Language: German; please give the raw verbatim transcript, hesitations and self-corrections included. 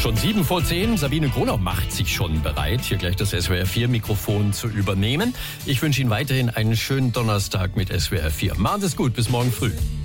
Schon sieben vor zehn. Sabine Gronau macht sich schon bereit, hier gleich das S W R vier Mikrofon zu übernehmen. Ich wünsche Ihnen weiterhin einen schönen Donnerstag mit S W R vier. Machen Sie es gut, bis morgen früh.